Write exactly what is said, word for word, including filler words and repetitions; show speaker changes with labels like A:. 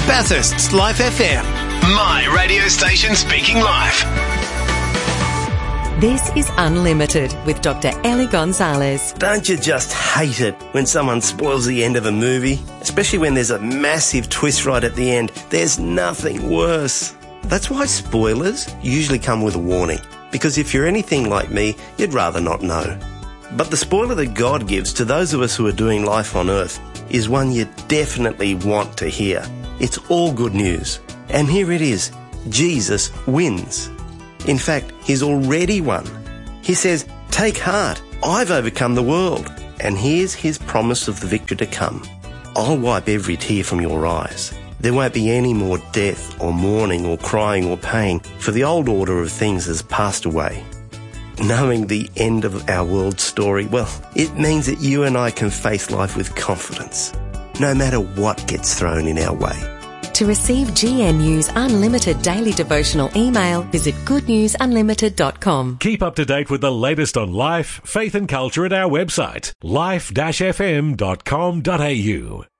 A: Bathurst's Life F M. My radio station speaking live.
B: This is Unlimited with Doctor Ellie Gonzalez.
C: Don't you just hate it when someone spoils the end of a movie? Especially when there's a massive twist right at the end. There's nothing worse. That's why spoilers usually come with a warning. Because if you're anything like me, you'd rather not know. But the spoiler that God gives to those of us who are doing life on earth is one you definitely want to hear. It's all good news. And here it is. Jesus wins. In fact, he's already won. He says, take heart, I've overcome the world. And here's his promise of the victory to come. I'll wipe every tear from your eyes. There won't be any more death or mourning or crying or pain, for the old order of things has passed away. Knowing the end of our world story, well, it means that you and I can face life with confidence, no matter what gets thrown in our way.
B: To receive G N U's unlimited daily devotional email, visit good news unlimited dot com.
D: Keep up to date with the latest on life, faith and culture at our website, life dash f m dot com dot a u.